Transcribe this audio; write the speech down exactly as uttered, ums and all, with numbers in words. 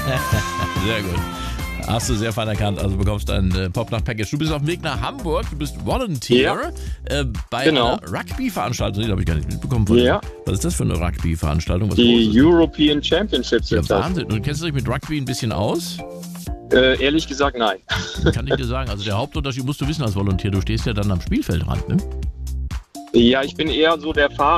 Sehr gut. Hast du sehr fein erkannt. Also bekommst ein äh, Popnacht-Package. Du bist auf dem Weg nach Hamburg. Du bist Volunteer Ja. äh, bei Genau. einer Rugby-Veranstaltung. Die habe ich gar nicht mitbekommen. Von Ja. Was ist das für eine Rugby-Veranstaltung? Was Die Großes? European Championships Ja, sind das. Wahnsinn. Und kennst du dich mit Rugby ein bisschen aus? Äh, ehrlich gesagt, nein. Kann ich dir sagen. Also der Hauptunterschied musst du wissen als Volunteer. Du stehst ja dann am Spielfeldrand, ne? Ja, ich bin eher so der Fahrer.